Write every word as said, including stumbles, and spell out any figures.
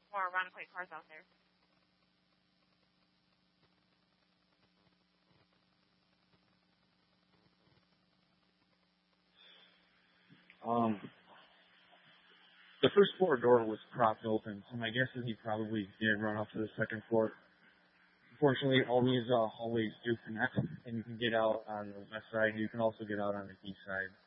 more Ironquois cars out there. Um, the first floor door was propped open, so my guess is he probably did run up to the second floor. Unfortunately, all these uh, hallways do connect, and you can get out on the west side, and you can also get out on the east side.